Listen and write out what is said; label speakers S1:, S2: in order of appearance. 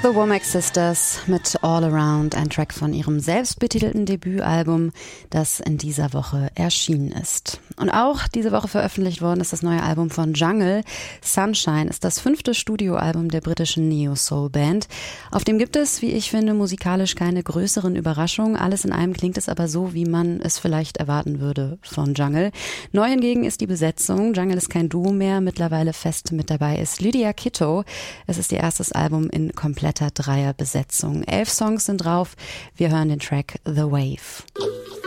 S1: The Womack Sisters mit All Around, ein Track von ihrem selbstbetitelten Debütalbum, das in dieser Woche erschienen ist. Und auch diese Woche veröffentlicht worden ist das neue Album von Jungle. Sunshine ist das 5. Studioalbum der britischen Neo-Soul-Band. Auf dem gibt es, wie ich finde, musikalisch keine größeren Überraschungen. Alles in allem klingt es aber so, wie man es vielleicht erwarten würde von Jungle. Neu hingegen ist die Besetzung. Jungle ist kein Duo mehr. Mittlerweile fest mit dabei ist Lydia Kitto. Es ist ihr erstes Album in kompletter Dreierbesetzung. 11 Songs sind drauf. Wir hören den Track The Wave.